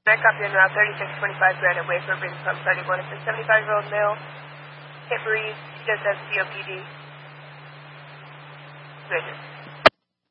I copy on Route 3625 Granite Way for Bring Pump starting 1 of the 75-year-old male. Can't breathe. He does have COPD. Good.